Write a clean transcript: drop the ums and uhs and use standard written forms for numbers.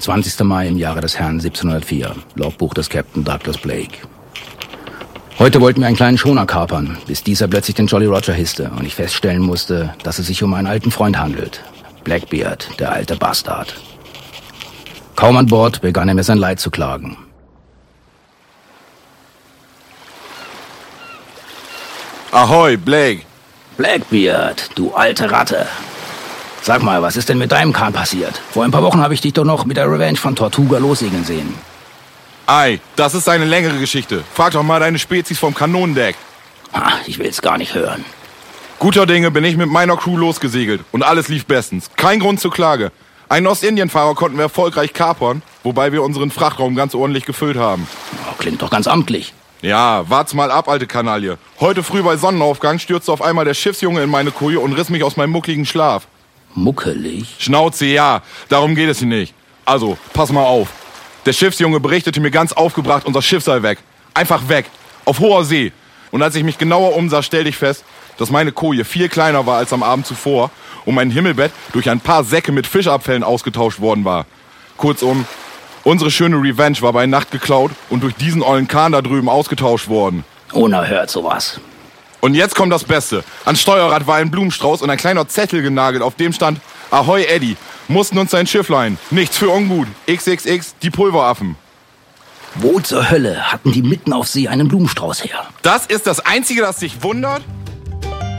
20. Mai im Jahre des Herrn 1704. Logbuch des Captain Douglas Blake. Heute wollten wir einen kleinen Schoner kapern, bis dieser plötzlich den Jolly Roger hisste und ich feststellen musste, dass es sich um einen alten Freund handelt. Blackbeard, der alte Bastard. Kaum an Bord begann er mir sein Leid zu klagen. Ahoi, Blake. Blackbeard, du alte Ratte. Sag mal, was ist denn mit deinem Kahn passiert? Vor ein paar Wochen habe ich dich doch noch mit der Revenge von Tortuga lossegeln sehen. Ei, das ist eine längere Geschichte. Frag doch mal deine Spezies vom Kanonendeck. Ich will's gar nicht hören. Guter Dinge bin ich mit meiner Crew losgesegelt und alles lief bestens. Kein Grund zur Klage. Einen Ostindien-Fahrer konnten wir erfolgreich kapern, wobei wir unseren Frachtraum ganz ordentlich gefüllt haben. Klingt doch ganz amtlich. Ja, wart's mal ab, alte Kanaille. Heute früh bei Sonnenaufgang stürzte auf einmal der Schiffsjunge in meine Koje und riss mich aus meinem muckligen Schlaf. Muckelig? Schnauze, ja. Darum geht es hier nicht. Also, pass mal auf. Der Schiffsjunge berichtete mir ganz aufgebracht, unser Schiff sei weg. Einfach weg. Auf hoher See. Und als ich mich genauer umsah, stellte ich fest, dass meine Koje viel kleiner war als am Abend zuvor und mein Himmelbett durch ein paar Säcke mit Fischabfällen ausgetauscht worden war. Kurzum, unsere schöne Revenge war bei Nacht geklaut und durch diesen ollen Kahn da drüben ausgetauscht worden. Unerhört sowas. Und jetzt kommt das Beste. Ans Steuerrad war ein Blumenstrauß und ein kleiner Zettel genagelt, auf dem stand: Ahoi Eddie, mussten uns dein Schiff leihen. Nichts für ungut. XXX, die Pulveraffen. Wo zur Hölle hatten die mitten auf See einen Blumenstrauß her? Das ist das Einzige, das dich wundert?